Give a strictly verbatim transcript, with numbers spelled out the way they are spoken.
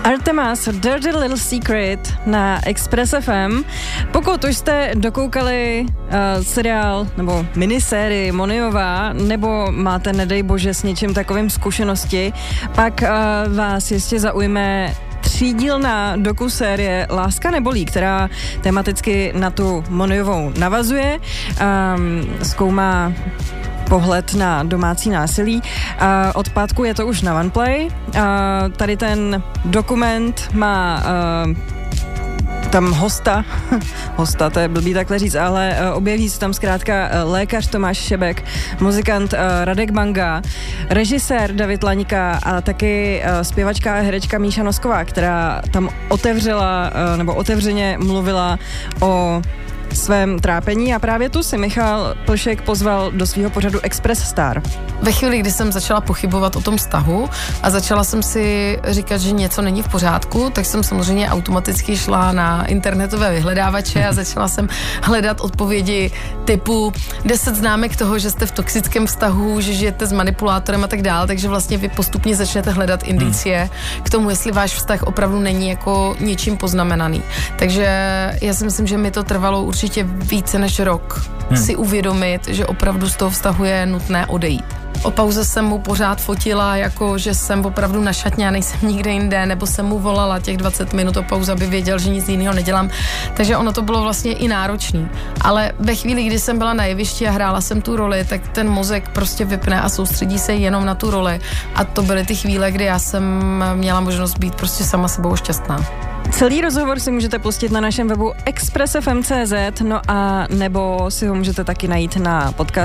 Artemas Dirty Little Secret na Express F M. Pokud už jste dokoukali uh, seriál nebo minisérii Moniová, nebo máte, nedej bože, s něčím takovým zkušenosti, pak uh, vás jistě zaujme třídílná dokusérie Láska nebolí, která tematicky na tu Moniovou navazuje, um, zkoumá pohled na domácí násilí. Uh, od pátku je to už na OnePlay. Uh, tady ten dokument má uh, tam hosta, hosta, to je blbý takhle říct, ale uh, objeví se tam zkrátka uh, lékař Tomáš Šebek, muzikant uh, Radek Banga, režisér David Laňka a taky uh, zpěvačka a herečka Míša Nosková, která tam otevřela, uh, nebo otevřeně mluvila o svém trápení a právě tu si Michal Plšek pozval do svého pořadu Express Star. Ve chvíli, kdy jsem začala pochybovat o tom vztahu a začala jsem si říkat, že něco není v pořádku, tak jsem samozřejmě automaticky šla na internetové vyhledávače a začala jsem hledat odpovědi typu deset známek toho, že jste v toxickém vztahu, že žijete s manipulátorem a tak dál, takže vlastně vy postupně začnete hledat indicie k tomu, jestli váš vztah opravdu není jako něčím poznamenaný. Takže já si myslím, že mi to trvalo určitě více než rok hmm. si uvědomit, že opravdu z toho vztahu je nutné odejít. O pauze jsem mu pořád fotila, jako že jsem opravdu na šatně a nejsem nikde jinde, nebo jsem mu volala těch dvacet minut o pauze, aby věděl, že nic jiného nedělám. Takže ono to bylo vlastně i náročný. Ale ve chvíli, kdy jsem byla na jevišti a hrála jsem tu roli, tak ten mozek prostě vypne a soustředí se jenom na tu roli. A to byly ty chvíle, kdy já jsem měla možnost být prostě sama sebou šťastná. Celý rozhovor si můžete pustit na našem webu express f m tečka c z, no a nebo si ho můžete taky najít na podcast